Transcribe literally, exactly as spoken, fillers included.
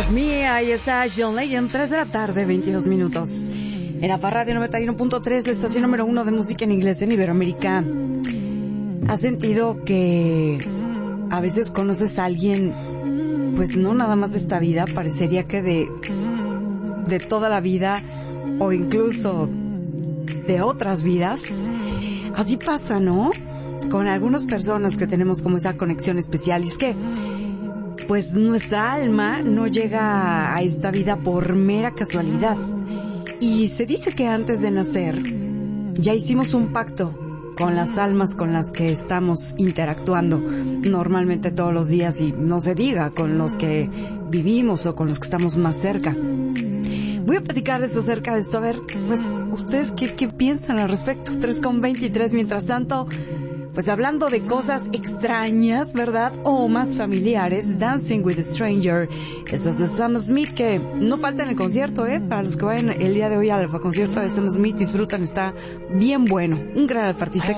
Love Me, ahí está John Legend, tres de la tarde, veintidós minutos. En APA Radio noventa y uno punto tres, la estación número uno de música en inglés en Iberoamérica. ¿Has sentido que a veces conoces a alguien, pues no nada más de esta vida, parecería que de, de toda la vida o incluso de otras vidas? Así pasa, ¿no? Con algunas personas que tenemos como esa conexión especial. Y es que pues nuestra alma no llega a esta vida por mera casualidad. Y se dice que antes de nacer ya hicimos un pacto con las almas con las que estamos interactuando normalmente todos los días, y no se diga con los que vivimos o con los que estamos más cerca. Voy a platicarles acerca de esto. A ver, pues, ¿ustedes qué, qué piensan al respecto? tres con veintitrés, mientras tanto, pues hablando de cosas extrañas, ¿verdad? O más familiares, Dancing with a Stranger. Esta es de Sam Smith, que no falta en el concierto, ¿eh? Para los que vayan el día de hoy al concierto de Sam Smith, disfrutan, está bien bueno. Un gran artista.